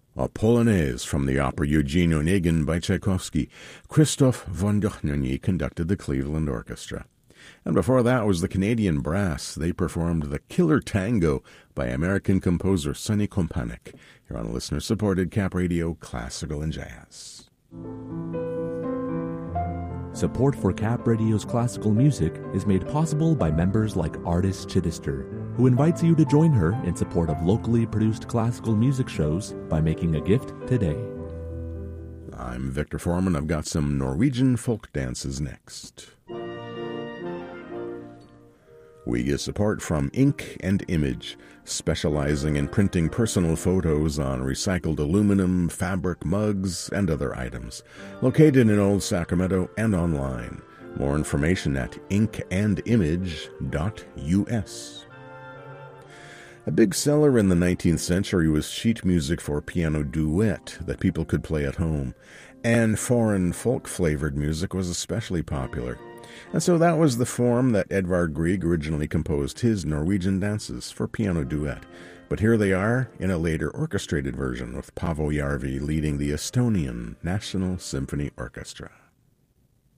A Polonaise from the opera Eugene Onegin by Tchaikovsky. Christoph von Dohnanyi conducted the Cleveland Orchestra. And before that was the Canadian Brass. They performed the Killer Tango by American composer Sonny Kompanek. Here on listener-supported Cap Radio Classical and Jazz. Support for Cap Radio's classical music is made possible by members like Artis Chittister, who invites you to join her in support of locally produced classical music shows by making a gift today. I'm Victor Foreman. I've got some Norwegian folk dances next. We get support from Ink and Image, specializing in printing personal photos on recycled aluminum, fabric, mugs, and other items. Located in Old Sacramento and online. More information at inkandimage.us. A big seller in the 19th century was sheet music for piano duet that people could play at home, and foreign folk-flavored music was especially popular. And so that was the form that Edvard Grieg originally composed his Norwegian dances for piano duet. But here they are in a later orchestrated version with Paavo Järvi leading the Estonian National Symphony Orchestra.